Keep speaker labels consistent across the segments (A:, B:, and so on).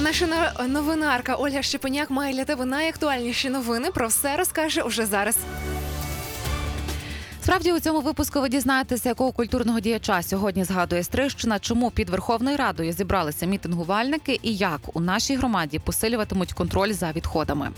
A: Наша новинарка Ольга Щепеняк має для тебе найактуальніші новини. Про все розкаже уже зараз.
B: Справді, у цьому випуску ви дізнаєтеся, якого культурного діяча сьогодні згадує Стрийщина, чому під Верховною Радою зібралися мітингувальники і як у нашій громаді посилюватимуть контроль за відходами.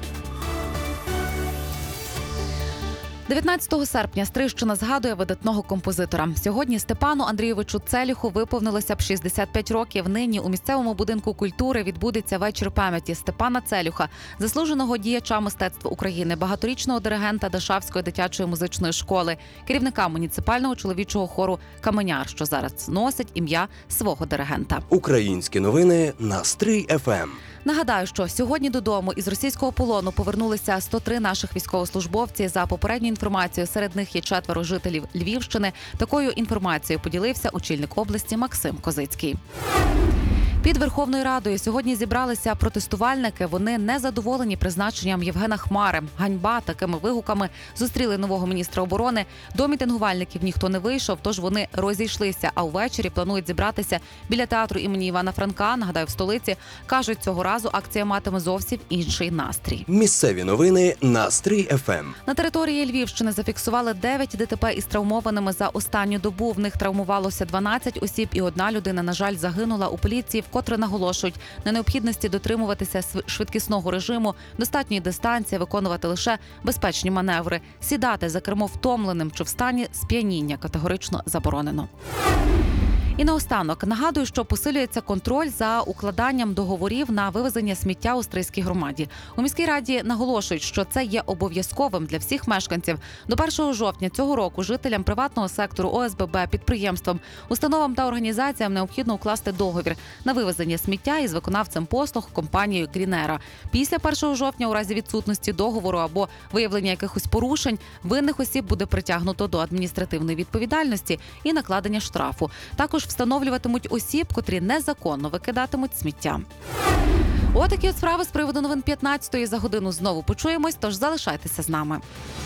B: 19 серпня Стрийщина згадує видатного композитора. Сьогодні Степану Андрійовичу Целіху виповнилося б 65 років. Нині у місцевому будинку культури відбудеться вечір пам'яті Степана Целюха, заслуженого діяча мистецтва України, багаторічного диригента Дашавської дитячої музичної школи, керівника муніципального чоловічого хору «Каменяр», що зараз носить ім'я свого диригента.
C: Українські новини на Стрий ФМ.
B: Нагадаю, що сьогодні додому із російського полону повернулися 103 наших військовослужбовці. За попередньою інформацією, серед них є 4 жителів Львівщини. Такою інформацією поділився очільник області Максим Козицький. Під Верховною Радою сьогодні зібралися протестувальники. Вони не задоволені призначенням Євгена Хмари. Ганьба, такими вигуками зустріли нового міністра оборони. До мітингувальників ніхто не вийшов, тож вони розійшлися. А увечері планують зібратися біля театру імені Івана Франка. Нагадаю, в столиці. Кажуть, цього разу акція матиме зовсім інший настрій.
C: Місцеві новини на Стрий ФМ.
B: На території Львівщини зафіксували 9 ДТП із травмованими за останню добу. В них травмувалося 12 осіб і одна людина, на жаль, загинула. У поліції вкотре наголошують на необхідності дотримуватися швидкісного режиму, достатньої дистанції, виконувати лише безпечні маневри. Сідати за кермо втомленим чи в стані сп'яніння категорично заборонено. І наостанок нагадую, що посилюється контроль за укладанням договорів на вивезення сміття у Стрийській громаді. У міській раді наголошують, що це є обов'язковим для всіх мешканців. До 1 жовтня цього року жителям приватного сектору, ОСББ, підприємствам, установам та організаціям необхідно укласти договір на вивезення сміття із виконавцем послуг компанією Грінера. Після 1 жовтня у разі відсутності договору або виявлення якихось порушень винних осіб буде притягнуто до адміністративної відповідальності і накладення штрафу. Також встановлюватимуть осіб, котрі незаконно викидатимуть сміття. Отакі от справи з приводу новин 15-ї. За годину знову почуємось, тож залишайтеся з нами.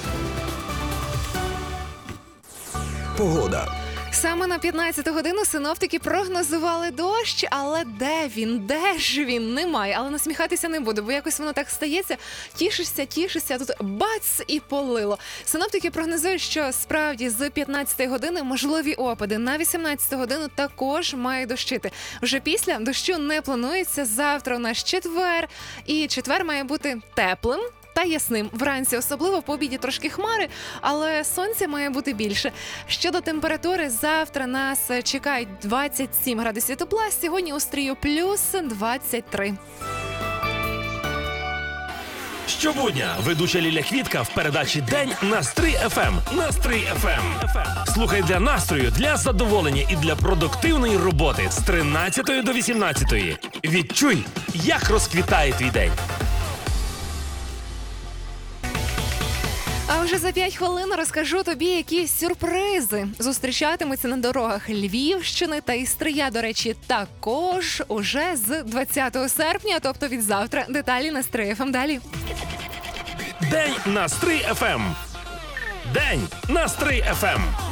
C: Погода.
A: Саме на 15-ту годину синоптики прогнозували дощ, але де він? Де ж він? Немає. Але насміхатися не буду, бо якось воно так стається. Тішишся, тут бац і полило. Синоптики прогнозують, що справді з 15-ї години можливі опади. На 18-ту годину також має дощити. Вже після дощу не планується. Завтра у нас четвер, і четвер має бути теплим та ясним. Вранці особливо, по обіді трошки хмари, але сонця має бути більше. Щодо температури, завтра нас чекають 27 градусів тепла, сьогодні у Стрию плюс 23.
D: Щобудня ведуча Ліля Квітка в передачі «День» на Стрий ФМ. На Стрий ФМ. Слухай для настрою, для задоволення і для продуктивної роботи з 13 до 18. Відчуй, як розквітає твій день.
A: А вже за 5 хвилин розкажу тобі, які сюрпризи зустрічатимуться на дорогах Львівщини та Істрия. До речі, також уже з 20 серпня, тобто від завтра. Деталі на Стрий ФМ далі.
D: День на Стрий ФМ. День на Стрий ФМ.